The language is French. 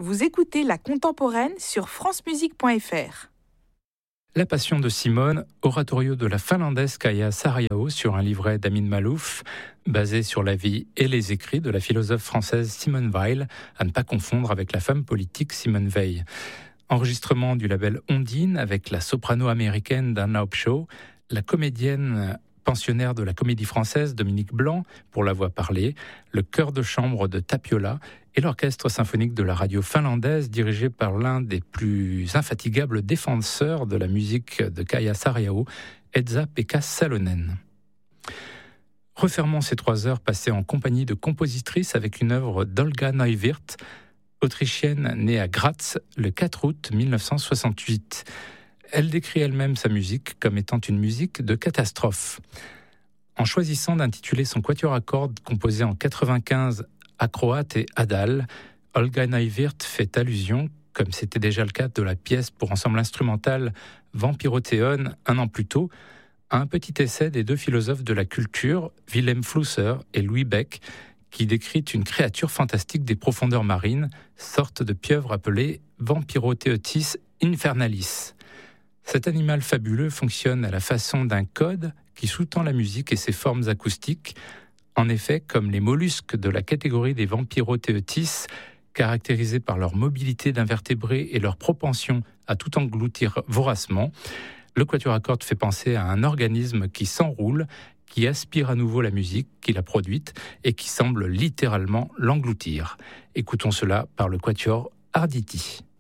Vous écoutez La Contemporaine sur francemusique.fr. La Passion de Simone, oratorio de la finlandaise Kaija Saariaho sur un livret d'Amin Maalouf, basé sur la vie et les écrits de la philosophe française Simone Weil, à ne pas confondre avec la femme politique Simone Veil. Enregistrement du label Ondine avec la soprano américaine Dana Upshaw, la comédienne pensionnaire de la Comédie Française Dominique Blanc pour la voix parlée, le chœur de chambre de Tapiola et l'orchestre symphonique de la radio finlandaise dirigé par l'un des plus infatigables défenseurs de la musique de Kaija Saariaho, Esa-Pekka Salonen. Refermons ces 3 heures passées en compagnie de compositrices avec une œuvre d'Olga Neuwirth, autrichienne née à Graz le 4 août 1968. Elle décrit elle-même sa musique comme étant une musique de catastrophe. En choisissant d'intituler son quatuor à cordes composé en 95 Acroate et Adal, Olga Neuwirth fait allusion, comme c'était déjà le cas de la pièce pour ensemble instrumental Vampyrothéon un an plus tôt, à un petit essai des 2 philosophes de la culture, Wilhelm Flusser et Louis Beck, qui décrit une créature fantastique des profondeurs marines, sorte de pieuvre appelée Vampyrothéotis infernalis. Cet animal fabuleux fonctionne à la façon d'un code qui sous-tend la musique et ses formes acoustiques. En effet, comme les mollusques de la catégorie des Vampyrothéotis, caractérisés par leur mobilité d'invertébrés et leur propension à tout engloutir voracement, le quatuor à cordes fait penser à un organisme qui s'enroule, qui aspire à nouveau la musique qu'il a produite et qui semble littéralement l'engloutir. Écoutons cela par le quatuor Arditi.